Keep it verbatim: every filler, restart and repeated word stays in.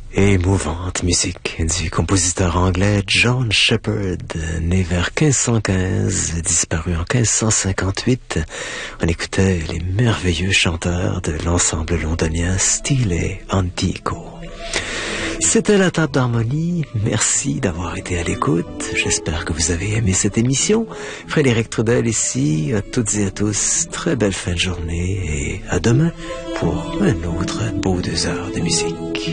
Émouvante musique du compositeur anglais John Shepherd, né vers quinze cent quinze, disparu en quinze cent cinquante-huit. On écoutait les merveilleux chanteurs de l'ensemble londonien Stile Antico. C'était la table d'harmonie. Merci d'avoir été à l'écoute. J'espère que vous avez aimé cette émission. Frédéric Trudel ici. À toutes et à tous, très belle fin de journée et à demain pour un autre beau deux heures de musique.